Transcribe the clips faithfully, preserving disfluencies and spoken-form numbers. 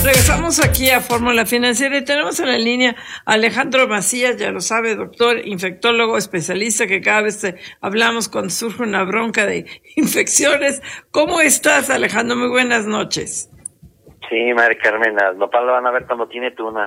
Regresamos aquí a Fórmula Financiera y tenemos en la línea a Alejandro Macías, ya lo sabe, doctor, infectólogo, especialista, que cada vez te hablamos cuando surge una bronca de infecciones. ¿Cómo estás, Alejandro? Muy buenas noches. Sí, María Carmen, las nopal lo van a ver cuando tiene tuna.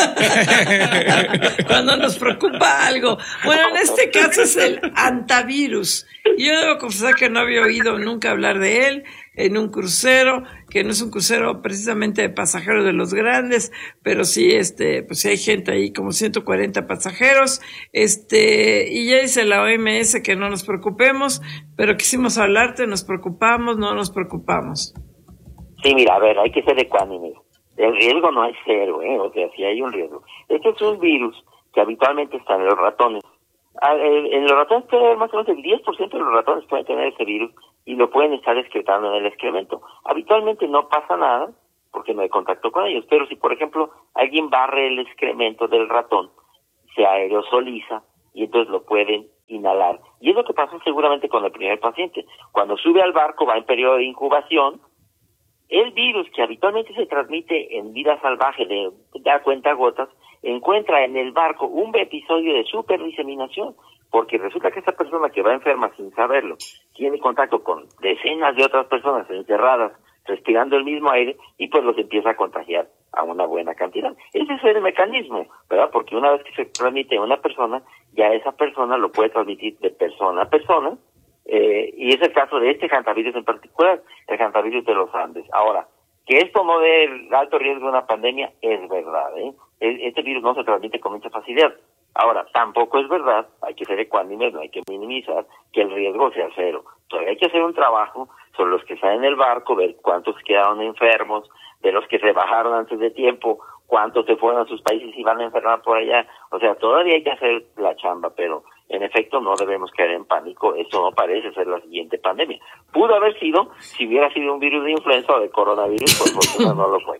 Cuando nos preocupa algo. Bueno, en este caso es el hantavirus. Yo debo confesar que no había oído nunca hablar de él en un crucero, que no es un crucero precisamente de pasajeros de los grandes, pero sí, este, pues sí hay gente ahí, como ciento cuarenta pasajeros, este, y ya dice la O M S que no nos preocupemos, pero quisimos hablarte, nos preocupamos, no nos preocupamos. Sí, mira, a ver, hay que ser ecuánime. El riesgo no es cero, ¿eh? O sea, sí hay un riesgo. Este es un virus que habitualmente está en los ratones. En los ratones puede haber más o menos el diez por ciento de los ratones pueden tener ese virus y lo pueden estar excretando en el excremento. Habitualmente no pasa nada porque no hay contacto con ellos, pero si por ejemplo alguien barre el excremento del ratón, se aerosoliza y entonces lo pueden inhalar. Y es lo que pasó seguramente con el primer paciente. Cuando sube al barco va en periodo de incubación. El virus que habitualmente se transmite en vida salvaje de da cuenta gotas, encuentra en el barco un episodio de superdiseminación, porque resulta que esta persona que va enferma sin saberlo, tiene contacto con decenas de otras personas encerradas, respirando el mismo aire, y pues los empieza a contagiar a una buena cantidad. Ese es el mecanismo, ¿verdad? Porque una vez que se transmite a una persona, ya esa persona lo puede transmitir de persona a persona, Eh, y es el caso de este hantavirus en particular, el hantavirus de los Andes. Ahora, que esto no dé el alto riesgo de una pandemia, es verdad, ¿eh? Este virus no se transmite con mucha facilidad. Ahora, tampoco es verdad, hay que ser ecuánimes, no hay que minimizar que el riesgo sea cero. Todavía hay que hacer un trabajo sobre los que están en el barco, ver cuántos quedaron enfermos, de los que se bajaron antes de tiempo, cuántos se fueron a sus países y van a enfermar por allá. O sea, todavía hay que hacer la chamba, pero en efecto no debemos caer en pánico. Esto no parece ser la siguiente pandemia. Pudo haber sido, si hubiera sido un virus de influenza o de coronavirus, por fortuna no lo fue.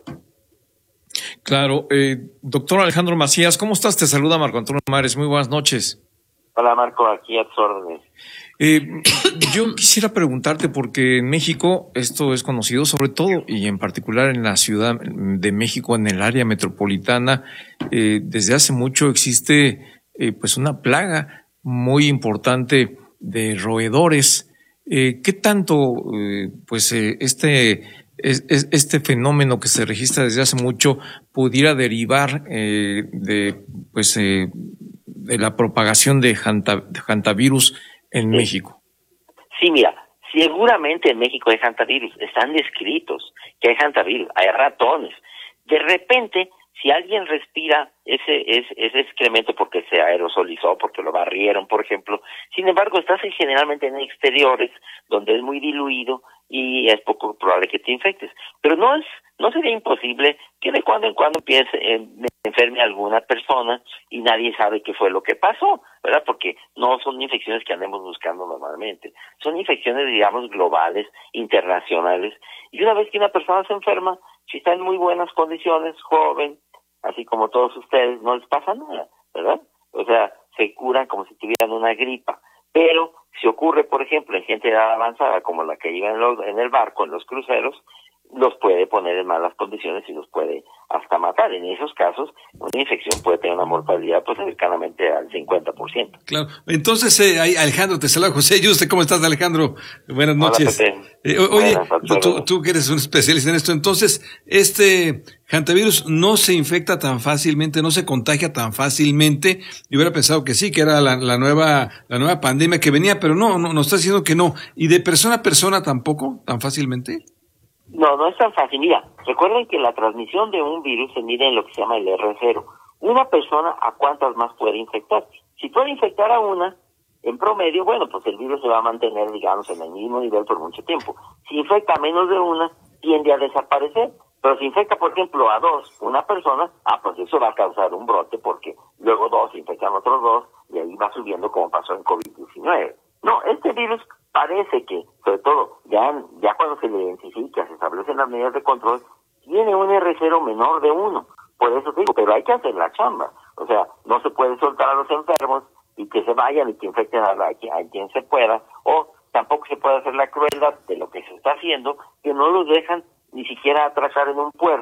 Claro. Eh, doctor Alejandro Macías, ¿cómo estás? Te saluda Marco Antonio Mares. Muy buenas noches. Hola, Marco, aquí a tus órdenes. Eh, yo quisiera preguntarte, porque en México esto es conocido, sobre todo y en particular en la Ciudad de México, en el área metropolitana, eh, desde hace mucho existe eh, pues una plaga muy importante de roedores. Eh, ¿Qué tanto eh, pues eh, este es, es, este fenómeno que se registra desde hace mucho pudiera derivar eh, de pues eh, de la propagación de, hanta, de hantavirus en sí. México? Sí, mira, seguramente en México hay hantavirus, están descritos que hay hantavirus, hay ratones. De repente, si alguien respira ese, ese, ese excremento porque se aerosolizó, porque lo barrieron, por ejemplo, sin embargo, estás generalmente en exteriores donde es muy diluido y es poco probable que te infectes. Pero no es, no sería imposible que de cuando en cuando empiece, eh, enferme alguna persona y nadie sabe qué fue lo que pasó, ¿verdad? Porque no son infecciones que andemos buscando normalmente. Son infecciones, digamos, globales, internacionales. Y una vez que una persona se enferma, si está en muy buenas condiciones, joven, así como todos ustedes, no les pasa nada, ¿verdad? O sea, se curan como si tuvieran una gripa. Pero si ocurre, por ejemplo, en gente de edad avanzada, como la que iba en, los, en el barco, en los cruceros, los puede poner en malas condiciones y los puede hasta matar. En esos casos, una infección puede tener una mortalidad pues cercanamente al cincuenta por ciento. Claro. Entonces, eh, Alejandro, te saluda José Yuste. ¿Cómo estás, Alejandro? Buenas noches. Hola, eh, oye, Buenas, tú, tú que eres un especialista en esto, entonces, este hantavirus no se infecta tan fácilmente, no se contagia tan fácilmente. Yo hubiera pensado que sí, que era la, la nueva la nueva pandemia que venía, pero no, no, nos está diciendo que no. ¿Y de persona a persona tampoco, tan fácilmente? No, no es tan fácil. Mira, recuerden que la transmisión de un virus se mide en lo que se llama el R cero. Una persona, ¿a cuántas más puede infectar? Si puede infectar a una, en promedio, bueno, pues el virus se va a mantener, digamos, en el mismo nivel por mucho tiempo. Si infecta a menos de una, tiende a desaparecer. Pero si infecta, por ejemplo, a dos, una persona, ah, pues eso va a causar un brote porque luego dos infectan a otros dos y ahí va subiendo como pasó en COVID diecinueve. No, este virus parece que, sobre todo, ya, ya cuando se le identifica, se establecen las medidas de control, tiene un R cero menor de uno. Por eso te digo, pero hay que hacer la chamba. O sea, no se puede soltar a los enfermos y que se vayan y que infecten a, la, a quien se pueda, o tampoco se puede hacer la crueldad de lo que se está haciendo, que no los dejan ni siquiera atracar en un puerto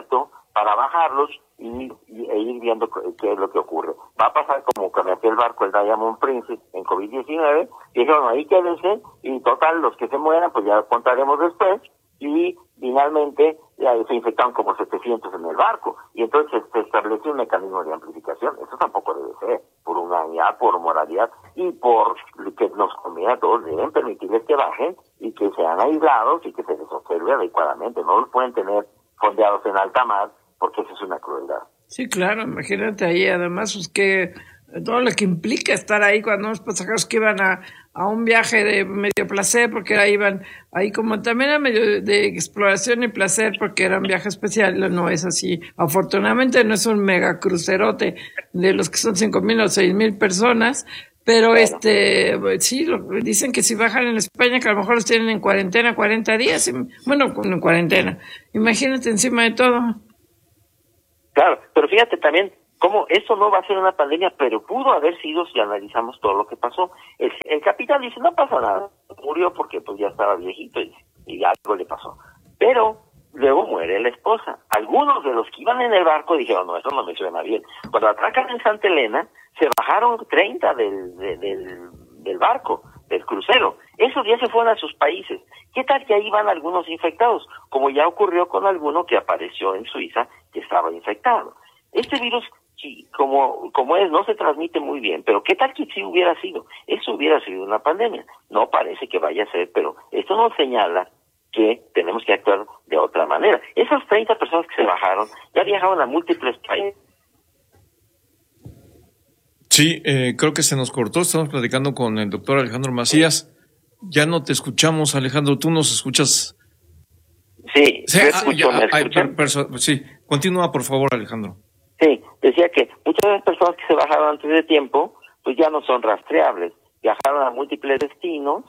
para bajarlos y, y e ir viendo qué es lo que ocurre. Va a pasar como con aquel barco, el Diamond Princess, en COVID diecinueve, dijeron, ahí quédense, y total, los que se mueran, pues ya contaremos después, y finalmente ya se infectaron como setecientos en el barco, y entonces se estableció un mecanismo de amplificación. Eso tampoco debe ser, por humanidad, por moralidad, y por que nos conviene a todos, deben permitirles que bajen, y que sean aislados, y que se les observe adecuadamente. No los pueden tener fondeados en alta mar, porque eso es una crueldad. Sí, claro, imagínate ahí, además, pues que todo lo que implica estar ahí cuando los pasajeros que iban a, a un viaje de medio placer, porque ahí iban, ahí como también era medio de exploración y placer, porque era un viaje especial, no es así. Afortunadamente no es un mega crucerote de los que son cinco mil o seis mil personas, pero bueno. este, sí, lo, dicen que si bajan en España, que a lo mejor los tienen en cuarentena cuarenta días, y, bueno, en cuarentena. Imagínate encima de todo. Claro, pero fíjate también cómo eso no va a ser una pandemia, pero pudo haber sido si analizamos todo lo que pasó. El, el capitán dice, no pasa nada, murió porque pues ya estaba viejito y, y algo le pasó. Pero luego muere la esposa. Algunos de los que iban en el barco dijeron, no, eso no me suena bien. Cuando atracan en Santa Elena, se bajaron treinta del, de, del, del barco, del crucero. Esos ya se fueron a sus países. ¿Qué tal que ahí van algunos infectados? Como ya ocurrió con alguno que apareció en Suiza que estaba infectado. Este virus, como, como es, no se transmite muy bien, pero ¿qué tal que sí hubiera sido? Eso hubiera sido una pandemia. No parece que vaya a ser, pero esto nos señala que tenemos que actuar de otra manera. Esas treinta personas que se bajaron ya viajaron a múltiples países. Sí, eh, creo que se nos cortó. Estamos platicando con el doctor Alejandro Macías. Ya no te escuchamos, Alejandro. ¿Tú nos escuchas? Sí, sí, yo ah, escucho, ya, ¿me ay, escuchan? per, per, sí, continúa, por favor, Alejandro. Sí, decía que muchas de las personas que se bajaron antes de tiempo, pues ya no son rastreables. Viajaron a múltiples destinos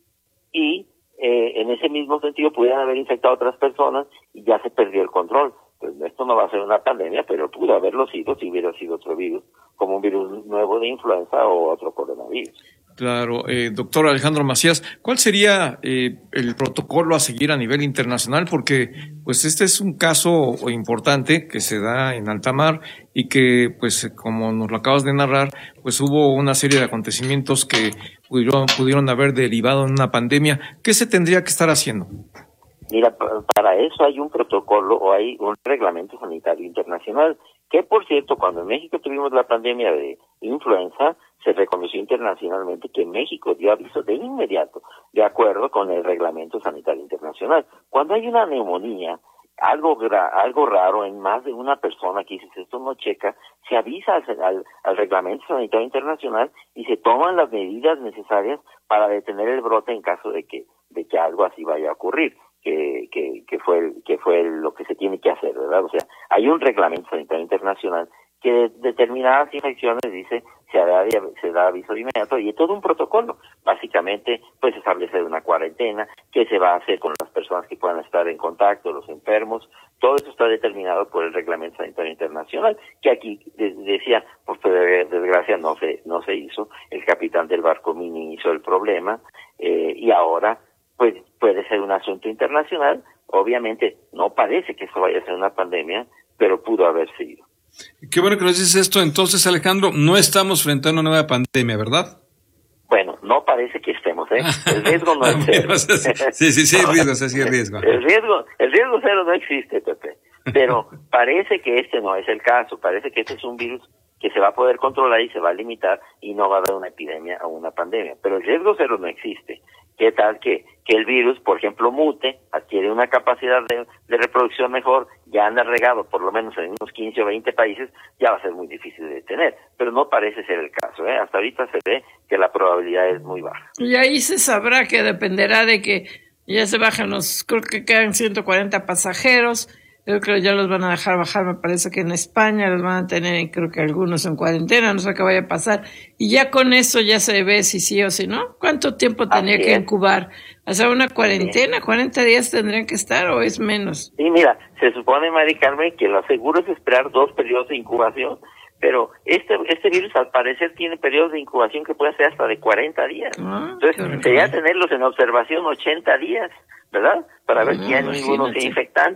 y eh, en ese mismo sentido pudieran haber infectado a otras personas y ya se perdió el control. Pues esto no va a ser una pandemia, pero pudo haberlo sido si hubiera sido otro virus, como un virus nuevo de influenza o otro coronavirus. Claro, eh, doctor Alejandro Macías, ¿cuál sería eh, el protocolo a seguir a nivel internacional? Porque pues este es un caso importante que se da en alta mar y que, pues como nos lo acabas de narrar, pues hubo una serie de acontecimientos que pudieron, pudieron haber derivado en una pandemia. ¿Qué se tendría que estar haciendo? Mira, para eso hay un protocolo o hay un reglamento sanitario internacional, que por cierto, cuando en México tuvimos la pandemia de influenza, se reconoció internacionalmente que México dio aviso de inmediato, de acuerdo con el reglamento sanitario internacional. Cuando hay una neumonía, algo gra- algo raro en más de una persona que dices, esto no checa, se avisa al, al, al reglamento sanitario internacional y se toman las medidas necesarias para detener el brote en caso de que, de que algo así vaya a ocurrir. Que, que, que fue que fue lo que se tiene que hacer, ¿verdad? O sea, hay un reglamento sanitario internacional que de determinadas infecciones dice se da, se da aviso de inmediato y es todo un protocolo. Básicamente, pues establecer una cuarentena, qué se va a hacer con las personas que puedan estar en contacto, los enfermos, todo eso está determinado por el reglamento sanitario internacional, que aquí de, decía, pues por desgracia no se, no se hizo, el capitán del barco minimizó el problema, eh, y ahora pues puede ser un asunto internacional. Obviamente no parece que eso vaya a ser una pandemia, pero pudo haber sido. Qué bueno que nos dices esto. Entonces, Alejandro, no estamos frente a una nueva pandemia, ¿verdad? Bueno, no parece que estemos, ¿eh? El riesgo no es cero. Sí, sí, sí, hay riesgo, sí, sí, hay riesgo. El riesgo, el riesgo cero no existe, Pepe. Pero parece que este no es el caso. Parece que este es un virus que se va a poder controlar y se va a limitar y no va a haber una epidemia o una pandemia. Pero el riesgo cero no existe. ¿Qué tal que, que el virus, por ejemplo, mute, adquiere una capacidad de, de reproducción mejor, ya anda regado por lo menos en unos quince o veinte países, ya va a ser muy difícil de detener? Pero no parece ser el caso, ¿eh? Hasta ahorita se ve que la probabilidad es muy baja. Y ahí se sabrá que dependerá de que ya se bajen los, creo que quedan ciento cuarenta pasajeros. Yo creo que ya los van a dejar bajar, me parece que en España los van a tener, creo que algunos en cuarentena, no sé qué vaya a pasar. Y ya con eso ya se ve si sí o si no. ¿Cuánto tiempo tenía que incubar? ¿Hacer una cuarentena? ¿cuarenta días tendrían que estar o es menos? Sí, mira, se supone, Mari Carmen, que lo seguro es esperar dos periodos de incubación, pero este este virus al parecer tiene periodos de incubación que pueden ser hasta de cuarenta días. Ah, entonces, sería tenerlos en observación ochenta días, ¿verdad? Para ver ah, si hay ninguno sea infectante.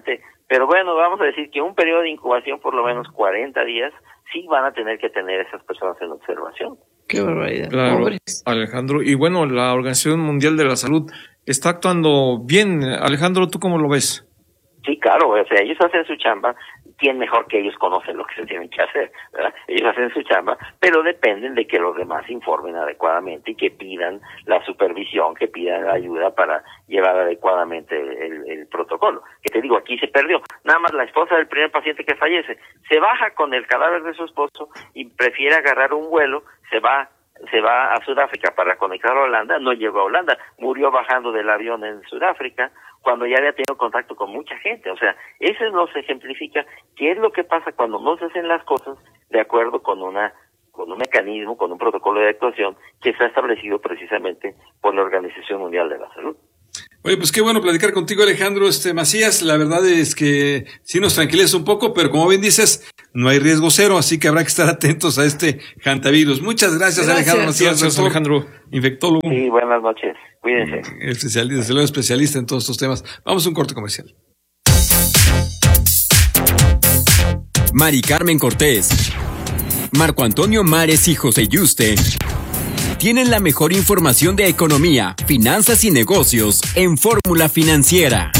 Pero bueno, vamos a decir que un periodo de incubación por lo menos cuarenta días sí van a tener que tener esas personas en observación. Qué barbaridad. Claro, Pobres. Alejandro. Y bueno, la Organización Mundial de la Salud está actuando bien. Alejandro, ¿tú cómo lo ves? Sí, claro, o sea, ellos hacen su chamba. ¿Quién mejor que ellos conocen lo que se tienen que hacer, ¿verdad? Ellos hacen su chamba, pero dependen de que los demás informen adecuadamente y que pidan la supervisión, que pidan la ayuda para llevar adecuadamente el, el protocolo. Que te digo, aquí se perdió. Nada más la esposa del primer paciente que fallece se baja con el cadáver de su esposo y prefiere agarrar un vuelo, se va se va a Sudáfrica para conectar a Holanda, no llegó a Holanda, murió bajando del avión en Sudáfrica, cuando ya había tenido contacto con mucha gente. O sea, eso nos ejemplifica qué es lo que pasa cuando no se hacen las cosas de acuerdo con una con un mecanismo, con un protocolo de actuación que está establecido precisamente por la Organización Mundial de la Salud. Oye, pues qué bueno platicar contigo, Alejandro este Macías. La verdad es que sí nos tranquiliza un poco, pero como bien dices, no hay riesgo cero, así que habrá que estar atentos a este hantavirus. Muchas gracias, gracias Alejandro Macías. Gracias, Alejandro. Infectólogo. Sí, buenas noches. Cuídense. Especialista, desde luego especialista en todos estos temas. Vamos a un corte comercial. Mari Carmen Cortés, Marco Antonio Mares y José Yuste tienen la mejor información de economía, finanzas y negocios en Fórmula Financiera.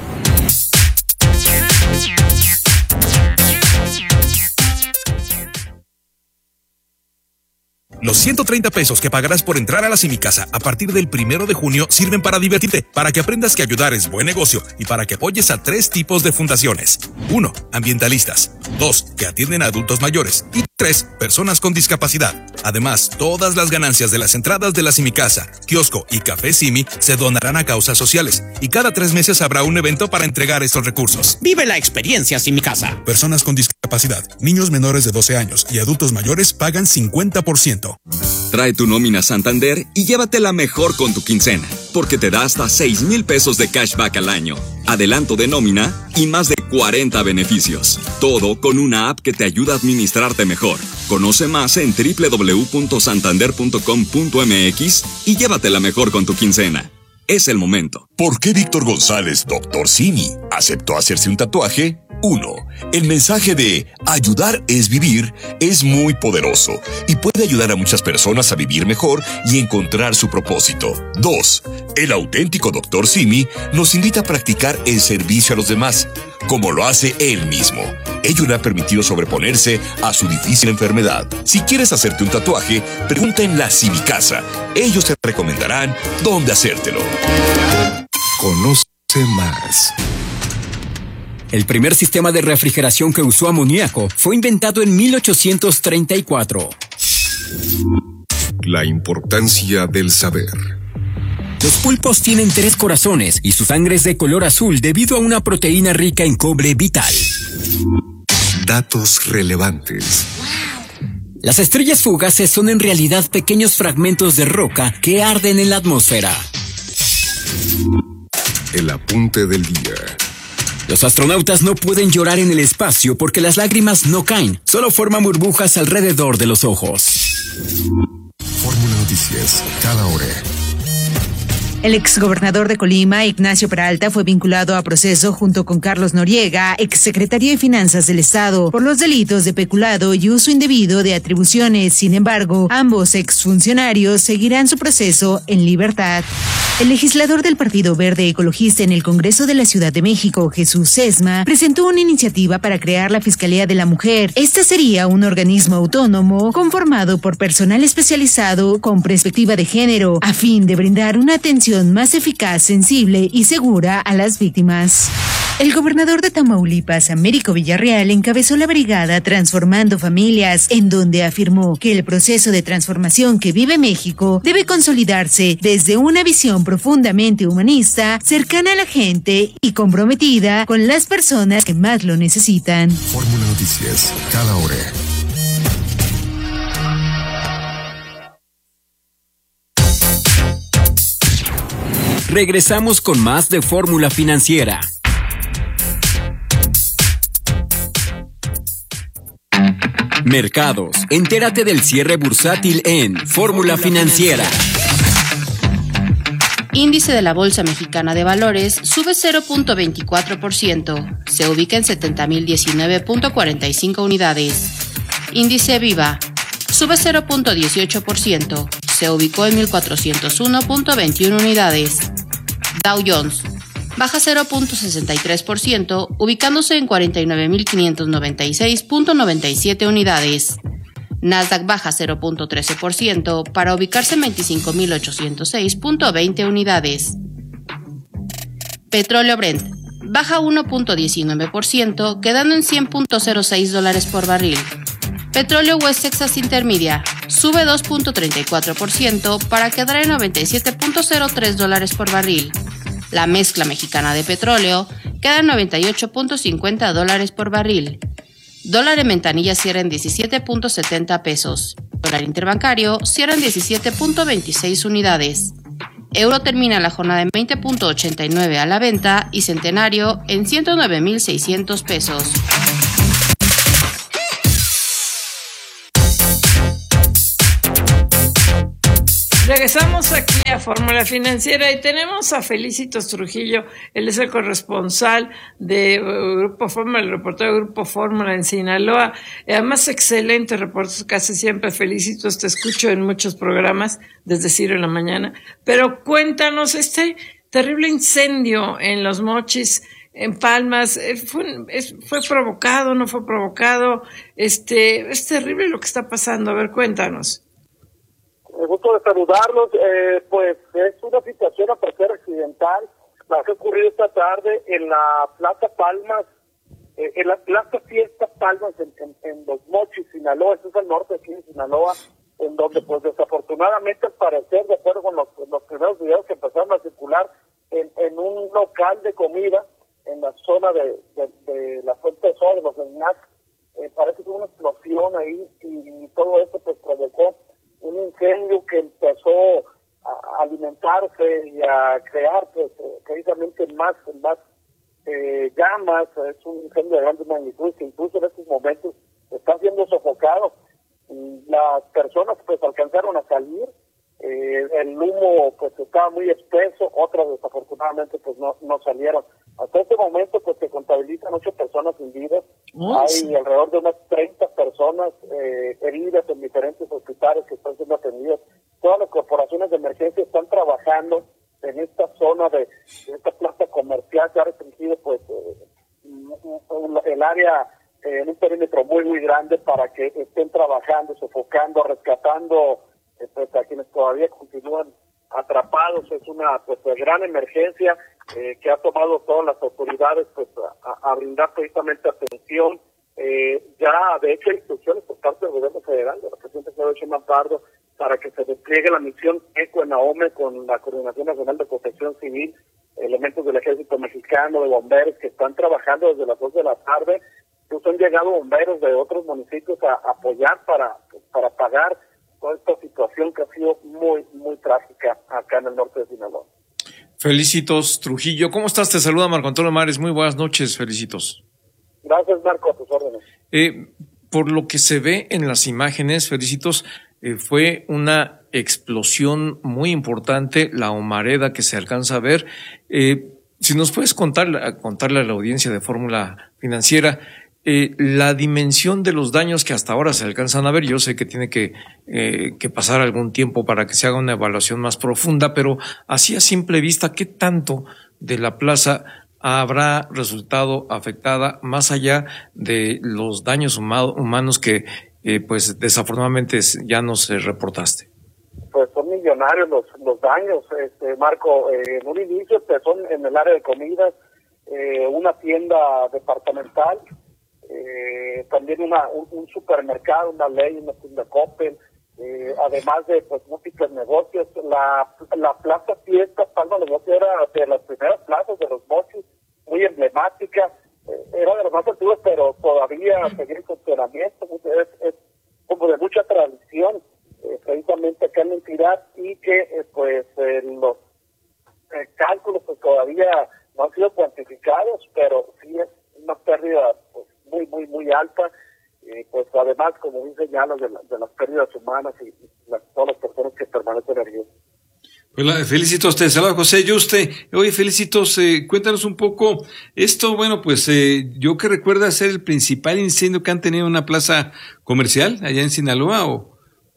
Los ciento treinta pesos que pagarás por entrar a la Simicasa a partir del primero de junio sirven para divertirte, para que aprendas que ayudar es buen negocio y para que apoyes a tres tipos de fundaciones. Uno, ambientalistas. Dos, que atienden a adultos mayores. Y tres, personas con discapacidad. Además, todas las ganancias de las entradas de la Simicasa, kiosco y café Simi se donarán a causas sociales. Y cada tres meses habrá un evento para entregar estos recursos. Vive la experiencia Simicasa. Personas con discapacidad, niños menores de doce años y adultos mayores pagan cincuenta por ciento. Trae tu nómina Santander y llévatela mejor con tu quincena, porque te da hasta seis mil pesos de cashback al año, adelanto de nómina y más de cuarenta beneficios. Todo con una app que te ayuda a administrarte mejor. Conoce más en doble u doble u doble u punto santander punto com punto m x y llévatela mejor con tu quincena. Es el momento. ¿Por qué Víctor González, doctor Simi, aceptó hacerse un tatuaje? Uno, el mensaje de ayudar es vivir es muy poderoso y puede ayudar a muchas personas a vivir mejor y encontrar su propósito. Dos, el auténtico doctor Simi nos invita a practicar el servicio a los demás, como lo hace él mismo. Ello le ha permitido sobreponerse a su difícil enfermedad. Si quieres hacerte un tatuaje, pregunta en la Simicasa. Ellos te recomendarán dónde hacértelo. Conoce más. El primer sistema de refrigeración que usó amoníaco fue inventado en mil ochocientos treinta y cuatro. La importancia del saber. Los pulpos tienen tres corazones y su sangre es de color azul debido a una proteína rica en cobre vital. Datos relevantes. Las estrellas fugaces son en realidad pequeños fragmentos de roca que arden en la atmósfera. El apunte del día. Los astronautas no pueden llorar en el espacio porque las lágrimas no caen, solo forman burbujas alrededor de los ojos. Fórmula Noticias, cada hora. El exgobernador de Colima, Ignacio Peralta, fue vinculado a proceso junto con Carlos Noriega, exsecretario de Finanzas del Estado, por los delitos de peculado y uso indebido de atribuciones. Sin embargo, ambos exfuncionarios seguirán su proceso en libertad. El legislador del Partido Verde Ecologista en el Congreso de la Ciudad de México, Jesús Sesma, presentó una iniciativa para crear la Fiscalía de la Mujer. Esta sería un organismo autónomo conformado por personal especializado con perspectiva de género, a fin de brindar una atención más eficaz, sensible y segura a las víctimas. El gobernador de Tamaulipas, Américo Villarreal, encabezó la brigada Transformando Familias, en donde afirmó que el proceso de transformación que vive México debe consolidarse desde una visión profundamente humanista, cercana a la gente y comprometida con las personas que más lo necesitan. Fórmula Noticias, cada hora. Regresamos con más de Fórmula Financiera. Mercados. Entérate del cierre bursátil en Fórmula Financiera. Índice de la Bolsa Mexicana de Valores sube cero punto veinticuatro por ciento, se ubica en setenta mil diecinueve punto cuarenta y cinco unidades. Índice Viva sube cero punto dieciocho por ciento, se ubicó en mil cuatrocientos uno punto veintiuno unidades. Dow Jones baja cero punto sesenta y tres por ciento, ubicándose en cuarenta y nueve mil quinientos noventa y seis punto noventa y siete unidades. Nasdaq baja cero punto trece por ciento para ubicarse en veinticinco mil ochocientos seis punto veinte unidades. Petróleo Brent baja uno punto diecinueve por ciento, quedando en cien punto cero seis dólares por barril. Petróleo West Texas Intermedia sube dos punto treinta y cuatro por ciento para quedar en noventa y siete punto cero tres dólares por barril. La mezcla mexicana de petróleo queda en noventa y ocho punto cincuenta dólares por barril. Dólar en ventanilla cierra en diecisiete punto setenta pesos. Dólar interbancario cierra en diecisiete punto veintiséis unidades. Euro termina la jornada en veinte punto ochenta y nueve a la venta y Centenario en ciento nueve mil seiscientos pesos. Regresamos aquí a Fórmula Financiera y tenemos a Felicitos Trujillo. Él es el corresponsal de Grupo Fórmula, el reportero de Grupo Fórmula en Sinaloa. Además, excelente reportes, casi siempre. Felicitos, te escucho en muchos programas desde Ciro en la mañana. Pero cuéntanos, este terrible incendio en Los Mochis, en Palmas, ¿fue, fue provocado, no fue provocado? Este, es terrible lo que está pasando. A ver, cuéntanos. Me gusto de saludarlos, eh, pues es una situación a parecer accidental, la que ha ocurrido esta tarde en la Plaza Palmas, eh, en la Plaza Fiesta Palmas en, en, en Los Mochis, Sinaloa, eso es al norte de aquí en Sinaloa, en donde pues desafortunadamente al parecer, de acuerdo con los, los primeros videos que empezaron a circular, en, en un local de comida, en la zona de, de, de la Fuente de Sol, de los snacks, eh, parece que hubo una explosión ahí y, y todo esto pues provocó un incendio que empezó a alimentarse y a crear pues precisamente más, más eh, llamas. Es un incendio de grande magnitud que incluso en estos momentos está siendo sofocado. Las personas pues alcanzaron a salir, eh, el humo pues estaba muy espeso, otras desafortunadamente pues no, no salieron. Hasta este momento pues se contabilizan ocho personas sin vida, oh, hay sí. alrededor de unas treinta personas eh, heridas en diferentes hospitales que están siendo atendidas. Todas las corporaciones de emergencia están trabajando en esta zona de, de esta plaza comercial que ha restringido pues eh, el área eh, en un perímetro muy muy grande para que estén trabajando, sofocando, rescatando eh, pues a quienes todavía continúan atrapados. Es una pues gran emergencia eh, que ha tomado todas las autoridades pues a, a brindar precisamente atención. Eh, ya de hecho hay instrucciones por parte del gobierno federal, del presidente Claudio Sheinbaum Pardo, para que se despliegue la misión ECO en AOME con la Coordinación Nacional de Protección Civil, elementos del Ejército Mexicano, de bomberos que están trabajando desde las dos de la tarde. Incluso han llegado bomberos de otros municipios a, a apoyar para, para pagar toda esta situación que ha sido muy, muy trágica acá en el norte de Sinaloa. Felicitos Trujillo, ¿cómo estás? Te saluda Marco Antonio Mares, muy buenas noches, Felicitos. Gracias, Marco, a tus órdenes. Eh, por lo que se ve en las imágenes, Felicitos, eh, fue una explosión muy importante, la humareda que se alcanza a ver. Eh, si nos puedes contar, contarle a la audiencia de Fórmula Financiera, Eh, la dimensión de los daños que hasta ahora se alcanzan a ver. Yo sé que tiene que, eh, que pasar algún tiempo para que se haga una evaluación más profunda, pero así a simple vista, ¿qué tanto de la plaza habrá resultado afectada más allá de los daños huma- humanos que eh, pues desafortunadamente ya nos eh, reportaste? Pues son millonarios los, los daños, este Marco. Eh, en un inicio empezó en el área de comidas, eh, una tienda departamental, Eh, también una un, un supermercado, una ley, una tienda Coppel, eh, además de pues múltiples negocios. La la Plaza Fiesta Palma de los Mochis era de las primeras plazas de Los Mochis, muy emblemática, eh, era de las más antiguas, pero todavía seguía en funcionamiento, es, es como de mucha tradición, eh, precisamente acá en la entidad, y que eh, pues eh, los eh, cálculos pues todavía no han sido cuantificados, pero sí es una pérdida pues muy, muy, muy alta, y pues además, como bien señalas, de, la, de las pérdidas humanas y las, todas las personas que permanecen heridas. Hola, Felicitos, te saluda José Yuste. Oye, Felicitos, eh, cuéntanos un poco esto. Bueno, pues eh, yo que recuerda ser el principal incendio que han tenido en una plaza comercial allá en Sinaloa, ¿o?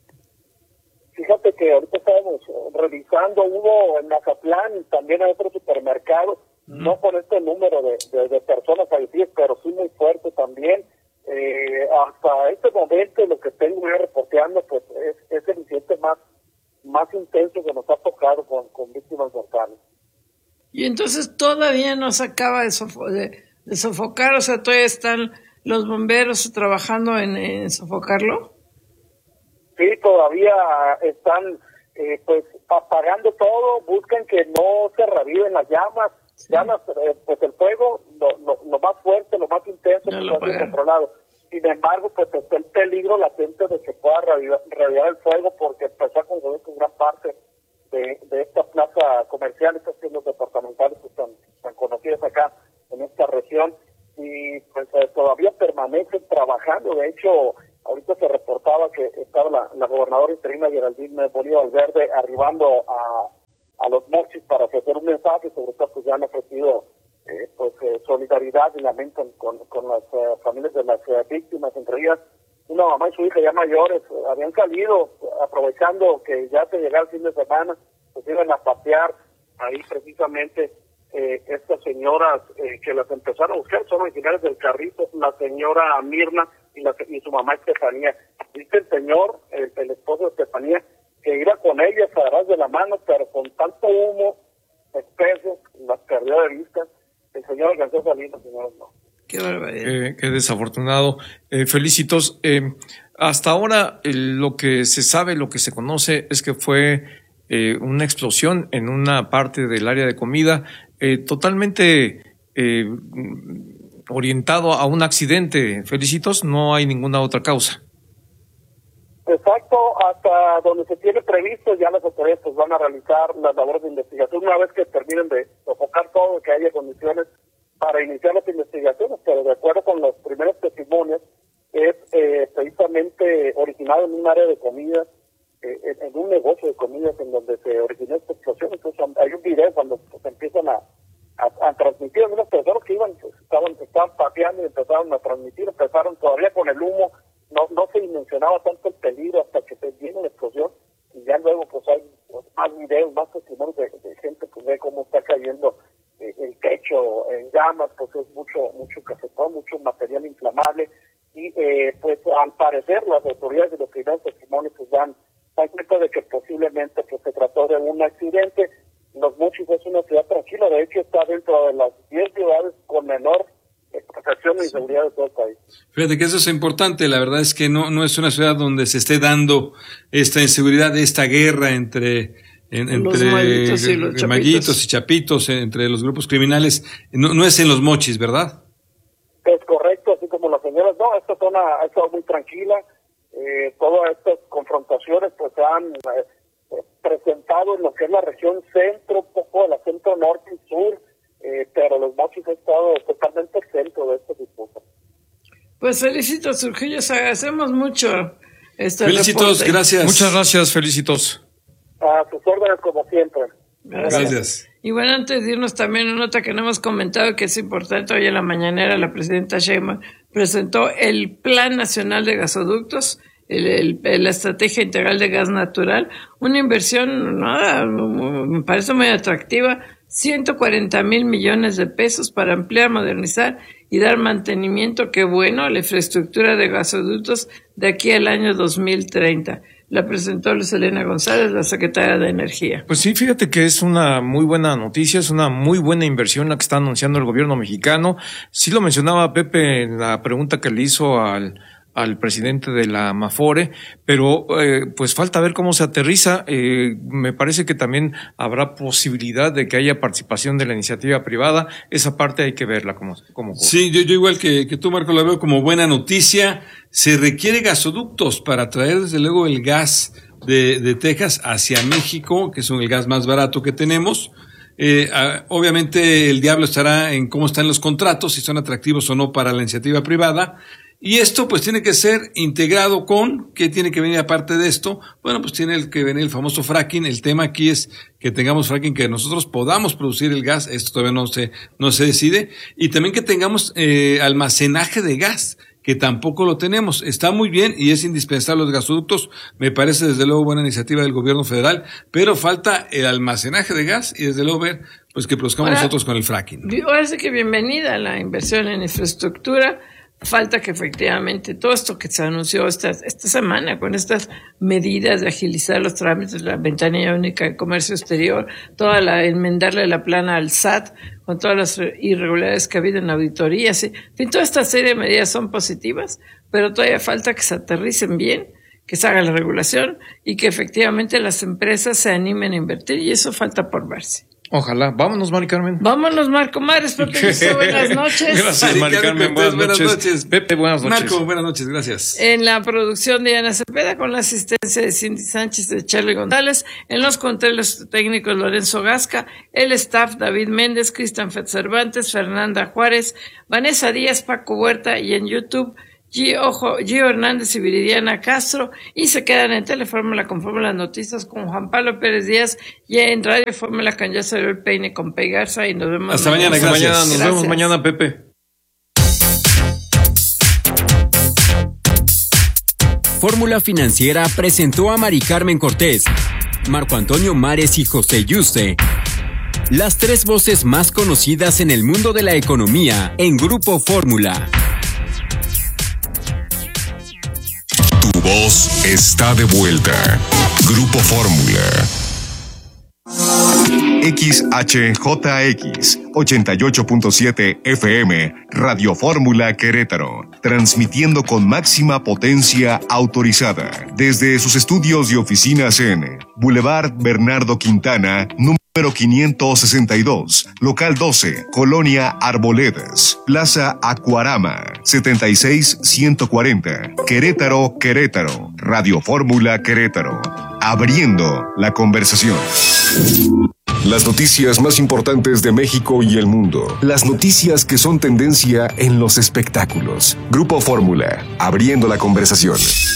Fíjate que ahorita estábamos revisando uno en Mazatlán y también en otro supermercado, mm. no con este número de, de, de personas fallecidas, pero sí muy fuerte también. Eh, hasta este momento lo que tengo yo reporteando pues es, es el incidente más más intenso que nos ha tocado con, con víctimas mortales. Y entonces todavía no se acaba de, sofo- de, de sofocar, o sea, todavía están los bomberos trabajando en, en sofocarlo. Sí, todavía están eh, pues apagando todo, buscan que no se reviven las llamas, sí. llamas eh, pues el fuego, lo, lo, lo más fuerte, lo más intenso, no lo puede ser controlado. Sin embargo, pues está el peligro latente de que pueda reavivar, reavivar el fuego, porque empezó a consumir con gran parte de, de esta plaza comercial, estas tiendas departamentales que están tan conocidas acá en esta región, y pues eh, todavía permanecen trabajando. De hecho, ahorita se reportaba que estaba la, la gobernadora interina Geraldine Bolívar Valverde arribando a, a Los Mochis para ofrecer un mensaje, sobre todo pues ya han ofrecido Eh, pues eh, solidaridad y lamento con, con las eh, familias de las eh, víctimas, entre ellas una mamá y su hija ya mayores, eh, habían salido aprovechando que ya se llegaba el fin de semana, pues iban a pasear ahí precisamente eh, estas señoras eh, que las empezaron a buscar, son originarias del Carrizo, la señora Mirna y, la, y su mamá Estefanía. Dice el señor, el, el esposo de Estefanía, que iba con ellas a agarrar de la mano, pero con tanto humo espeso, las perdió de vista. El señor alcanzó a salir, los señores no. Qué barbaridad. Eh, qué desafortunado. Eh, Felicitos, eh, hasta ahora eh, lo que se sabe, lo que se conoce es que fue eh, una explosión en una parte del área de comida, eh, totalmente eh, orientado a un accidente. Felicitos, no hay ninguna otra causa. Exacto, hasta donde se tiene previsto ya las autoridades pues van a realizar las labores de investigación una vez que terminen de sofocar todo, que haya condiciones para iniciar las investigaciones, pero de acuerdo con los primeros testimonios es eh, precisamente originado en un área de comida, eh, en, en un negocio de comidas en donde se originó esta explosión. Entonces hay un video cuando pues, empiezan a, a, a transmitir, algunas personas que iban, pues, estaban, estaban pateando y empezaron a transmitir, empezaron todavía con el humo. No, no se dimensionaba tanto el peligro hasta que se viene la explosión, y ya luego pues hay pues, más videos, más testimonios de, de gente que ve cómo está cayendo eh, el techo en llamas, pues es mucho mucho cafetón, mucho material inflamable, y eh, pues al parecer las autoridades de los primeros testimonios pues dan, dan cuenta de que posiblemente pues se trató de un accidente. Los Mochis es una ciudad tranquila, de hecho está dentro de las diez ciudades con menor protección y seguridad de todo el país. Fíjate que eso es importante, la verdad es que no no es una ciudad donde se esté dando esta inseguridad, esta guerra entre en, entre mallitos y los mallitos y chapitos, entre los grupos criminales, no, no es en Los Mochis, ¿verdad? Es correcto, así como las señoras, no, esta zona ha estado muy tranquila, eh, todas estas confrontaciones pues se han eh, presentado en lo que es la región centro, un poco de la centro norte y sur, Eh, pero Los Mochis ha estado totalmente exento de esta disputa. Pues Felicitos, Surgillos, agradecemos mucho este Felicitos, reporte. gracias. Muchas gracias, Felicitos. A sus órdenes como siempre. Gracias. Gracias. Y bueno, antes de irnos también una nota que no hemos comentado que es importante, hoy en la mañanera la presidenta Sheinbaum presentó el Plan Nacional de Gasoductos, el, el, la Estrategia Integral de Gas Natural, una inversión, nada, me parece muy atractiva, ciento cuarenta mil millones de pesos para ampliar, modernizar y dar mantenimiento, qué bueno, a la infraestructura de gasoductos de aquí al año dos mil treinta. La presentó Luz Helena González, la secretaria de Energía. Pues sí, fíjate que es una muy buena noticia, es una muy buena inversión la que está anunciando el gobierno mexicano. Sí lo mencionaba Pepe en la pregunta que le hizo al al presidente de la Amafore, pero eh, pues falta ver cómo se aterriza. Eh, me parece que también habrá posibilidad de que haya participación de la iniciativa privada. Esa parte hay que verla como como Sí, yo, yo igual que, que tú, Marco, la veo como buena noticia. Se requiere gasoductos para traer desde luego el gas de, de Texas hacia México, que es el gas más barato que tenemos. Eh, obviamente el diablo estará en cómo están los contratos, si son atractivos o no para la iniciativa privada. Y esto pues tiene que ser integrado con, ¿qué tiene que venir aparte de esto? Bueno, pues tiene que venir el famoso fracking. El tema aquí es que tengamos fracking, que nosotros podamos producir el gas. Esto todavía no se, no se decide. Y también que tengamos eh, almacenaje de gas, que tampoco lo tenemos. Está muy bien y es indispensable los gasoductos. Me parece desde luego buena iniciativa del gobierno federal, pero falta el almacenaje de gas y desde luego ver pues que produzcamos ahora, nosotros con el fracking. Ahora sí que bienvenida la inversión en infraestructura. Falta que efectivamente todo esto que se anunció esta, esta semana con estas medidas de agilizar los trámites, la ventanilla única de comercio exterior, toda la enmendarle la plana al S A T con todas las irregularidades que ha habido en auditorías. En fin, toda esta serie de medidas son positivas, pero todavía falta que se aterricen bien, que se haga la regulación y que efectivamente las empresas se animen a invertir, y eso falta por verse. Ojalá. Vámonos, Mari Carmen. Vámonos, Marco Mares, Pepe. Buenas noches. Gracias, Mari Carmen. Buenas, buenas noches. noches. Pepe, buenas noches. Marco, buenas noches. Gracias. En la producción de Ana Cepeda, con la asistencia de Cindy Sánchez, de Charlie González. En los controles técnicos, Lorenzo Gasca. El staff, David Méndez, Cristian Cervantes, Fernanda Juárez, Vanessa Díaz, Paco Huerta. Y en YouTube, Gio, Gio Hernández y Viridiana Castro, y se quedan en Telefórmula con Fórmula Noticias con Juan Pablo Pérez Díaz, y en Radio Fórmula con Ya salió el peine con Pei Garza, y nos vemos hasta mañana. Hasta mañana, nos gracias. vemos mañana, Pepe. Fórmula Financiera presentó a Mari Carmen Cortés, Marco Antonio Mares y José Yuste, las tres voces más conocidas en el mundo de la economía en Grupo Fórmula. Tu voz está de vuelta. Grupo Fórmula. X H J X ochenta y ocho punto siete F M, Radio Fórmula Querétaro, transmitiendo con máxima potencia autorizada desde sus estudios y oficinas en Boulevard Bernardo Quintana, número Número quinientos sesenta y dos, local doce, Colonia Arboledas, Plaza Acuarama, setenta y seis ciento cuarenta, Querétaro, Querétaro, Radio Fórmula Querétaro, abriendo la conversación. Las noticias más importantes de México y el mundo. Las noticias que son tendencia en los espectáculos. Grupo Fórmula, abriendo la conversación.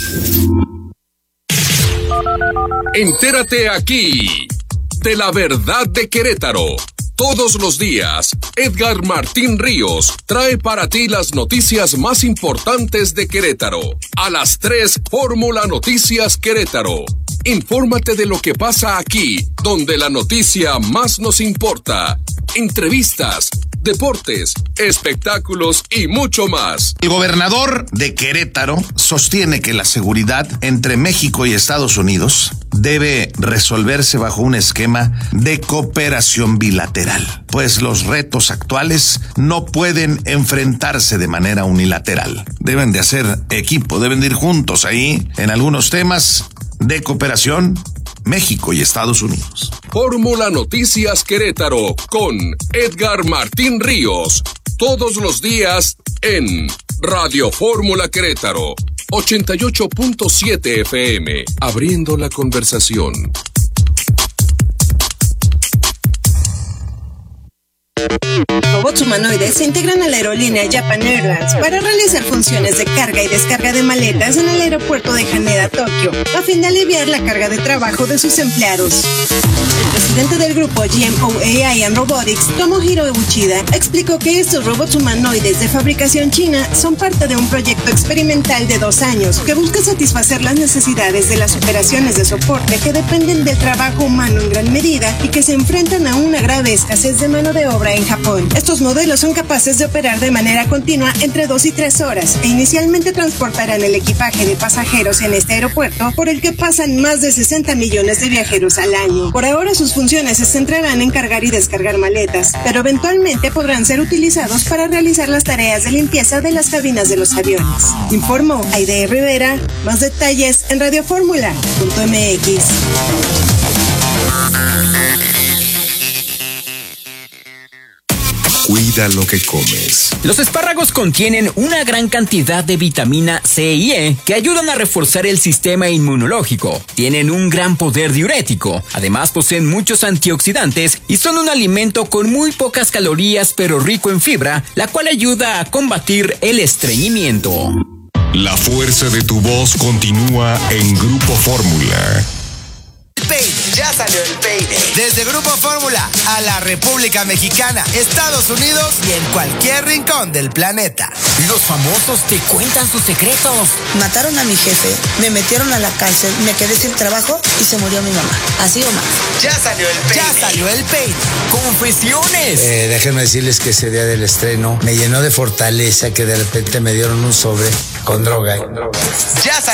Entérate aquí de la verdad de Querétaro. Todos los días, Edgar Martín Ríos trae para ti las noticias más importantes de Querétaro. A las tres, Fórmula Noticias Querétaro. Infórmate de lo que pasa aquí, donde la noticia más nos importa. Entrevistas, deportes, espectáculos y mucho más. El gobernador de Querétaro sostiene que la seguridad entre México y Estados Unidos debe resolverse bajo un esquema de cooperación bilateral, pues los retos actuales no pueden enfrentarse de manera unilateral. Deben de hacer equipo, deben de ir juntos ahí en algunos temas de cooperación, México y Estados Unidos. Fórmula Noticias Querétaro con Edgar Martín Ríos. Todos los días en Radio Fórmula Querétaro. ochenta y ocho punto siete F M. Abriendo la conversación. Robots humanoides se integran a la aerolínea Japan Airlines para realizar funciones de carga y descarga de maletas en el aeropuerto de Haneda, Tokio, a fin de aliviar la carga de trabajo de sus empleados. El presidente del grupo G M O A I and Robotics, Tomohiro Uchida, explicó que estos robots humanoides de fabricación china son parte de un proyecto experimental de dos años que busca satisfacer las necesidades de las operaciones de soporte que dependen del trabajo humano en gran medida y que se enfrentan a una grave escasez de mano de obra en Japón. Estos modelos son capaces de operar de manera continua entre dos y tres horas e inicialmente transportarán el equipaje de pasajeros en este aeropuerto, por el que pasan más de sesenta millones de viajeros al año. Por ahora sus funciones se centrarán en cargar y descargar maletas, pero eventualmente podrán ser utilizados para realizar las tareas de limpieza de las cabinas de los aviones. Informó Aide Rivera. Más detalles en radio fórmula punto m x. Cuida lo que comes. Los espárragos contienen una gran cantidad de vitamina C y E que ayudan a reforzar el sistema inmunológico. Tienen un gran poder diurético. Además poseen muchos antioxidantes y son un alimento con muy pocas calorías pero rico en fibra, la cual ayuda a combatir el estreñimiento. La fuerza de tu voz continúa en Grupo Fórmula. Peine, ya salió el peine. Desde Grupo Fórmula a la República Mexicana, Estados Unidos y en cualquier rincón del planeta. Los famosos te cuentan sus secretos. Mataron a mi jefe, me metieron a la cárcel, me quedé sin trabajo y se murió mi mamá. Así o más. Ya salió el peine. Ya salió el peine. Confesiones. Eh, déjenme decirles que ese día del estreno me llenó de fortaleza que de repente me dieron un sobre con droga. Con droga. Ya salió